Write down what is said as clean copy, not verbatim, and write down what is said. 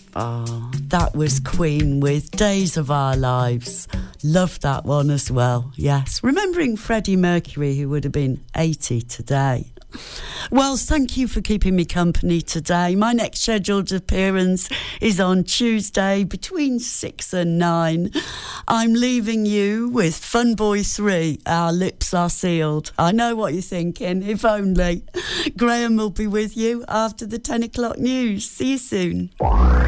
Oh, that was Queen with Days of Our Lives. Love that one as well, yes. Remembering Freddie Mercury, who would have been 80 today. Well, thank you for keeping me company today. My next scheduled appearance is on Tuesday between 6 and 9. I'm leaving you with Fun Boy 3, Our Lips Are Sealed. I know what you're thinking, if only. Graham will be with you after the 10 o'clock news. See you soon.